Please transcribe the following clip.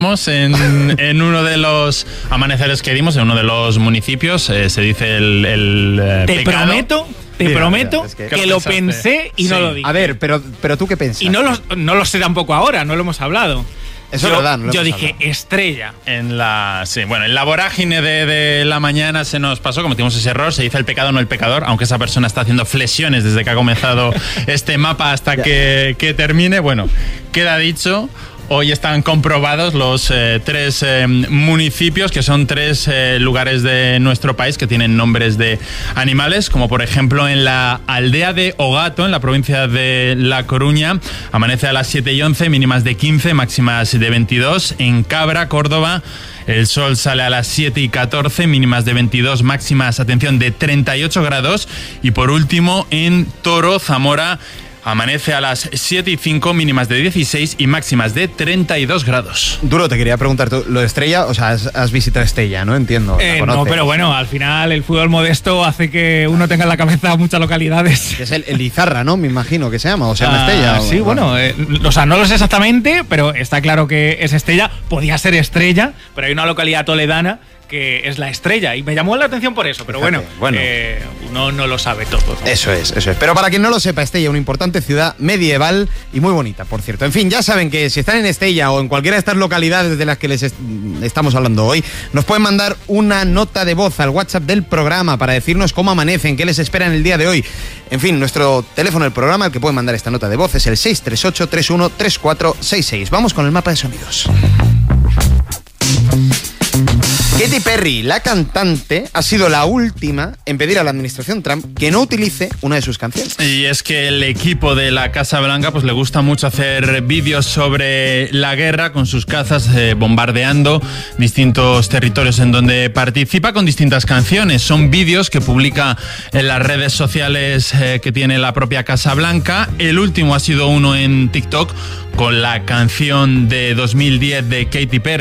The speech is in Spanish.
En uno de los amaneceres que dimos, en uno de los municipios, se dice el Te pecado. prometo es que lo pensaste? pensé y Sí. no lo dije. A ver, pero tú qué piensas. Y no lo sé tampoco ahora, no lo hemos hablado. Eso es verdad, no lo Yo hemos dije hablado. estrella. En la vorágine de la mañana se nos pasó, cometimos ese error, se dice el pecado, no el pecador, aunque esa persona está haciendo flexiones desde que ha comenzado este mapa hasta que termine. Bueno, queda dicho. Hoy están comprobados los tres municipios, que son tres lugares de nuestro país que tienen nombres de animales, como por ejemplo en la aldea de Ogato, en la provincia de La Coruña, amanece a las 7:11, mínimas de 15, máximas de 22. En Cabra, Córdoba, el sol sale a las 7:14, mínimas de 22, máximas, atención, de 38 grados. Y por último, en Toro, Zamora, amanece a las 7:05, mínimas de 16 y máximas de 32 grados. Duro, te quería preguntar, tú, lo de Estrella, o sea, has visitado Estella, ¿no? Entiendo. la No, conoces. pero bueno, al final el fútbol modesto hace que uno tenga en la cabeza muchas localidades. Que es el Izarra, ¿no? Me imagino que se llama, o se llama Estella. Sí, bueno, o sea, no lo sé exactamente, pero está claro que es Estella. Podía ser Estrella, pero hay una localidad toledana que es La Estrella y me llamó la atención por eso, pero Fíjate, bueno. Uno no lo sabe todo, ¿no? Eso es. Pero para quien no lo sepa, Estella, una importante ciudad medieval y muy bonita, por cierto. En fin, ya saben que si están en Estella o en cualquiera de estas localidades de las que les estamos hablando hoy, nos pueden mandar una nota de voz al WhatsApp del programa para decirnos cómo amanecen, qué les espera en el día de hoy. En fin, nuestro teléfono del programa, al que pueden mandar esta nota de voz, es el 638-313466. Vamos con el mapa de sonidos. Katy Perry, la cantante, ha sido la última en pedir a la administración Trump que no utilice una de sus canciones. Y es que el equipo de la Casa Blanca pues le gusta mucho hacer vídeos sobre la guerra con sus cazas, bombardeando distintos territorios en donde participa con distintas canciones. Son vídeos que publica en las redes sociales que tiene la propia Casa Blanca. El último ha sido uno en TikTok con la canción de 2010 de Katy Perry.